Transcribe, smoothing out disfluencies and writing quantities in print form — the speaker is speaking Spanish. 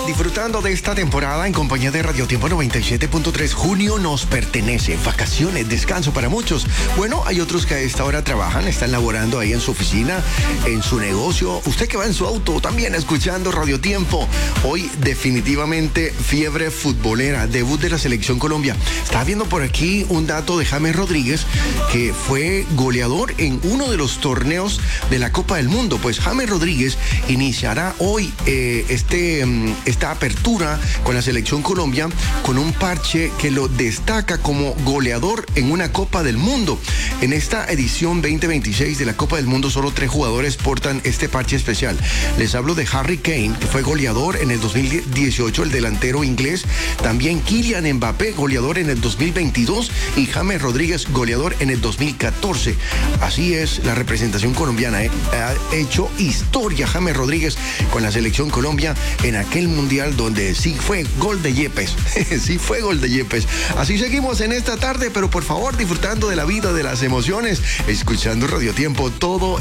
Disfrutando de esta temporada en compañía de Radio Tiempo 97.3. Junio nos pertenece. Vacaciones, descanso para muchos. Bueno, hay otros que a esta hora trabajan, están laborando ahí en su oficina, en su negocio. Usted que va en su auto también escuchando Radio Tiempo. Hoy definitivamente fiebre futbolera, debut de la Selección Colombia. Estaba viendo por aquí un dato de James Rodríguez, que fue goleador en uno de los torneos de la Copa del Mundo. Pues James Rodríguez iniciará hoy esta apertura con la Selección Colombia con un parche que lo destaca como goleador en una Copa del Mundo. En esta edición 2026 de la Copa del Mundo solo 3 jugadores portan este parche especial. Les hablo de Harry Kane, que fue goleador en el 2018, el delantero inglés. También Kylian Mbappé, goleador en el 2022, y James Rodríguez, goleador en el 2014. Así es la representación colombiana. Ha hecho historia James Rodríguez con la Selección Colombia en aquel mundial donde sí fue gol de Yepes. Sí fue gol de Yepes. Así seguimos en esta tarde, pero por favor disfrutando de la vida, de las emociones, escuchando Radio Tiempo todo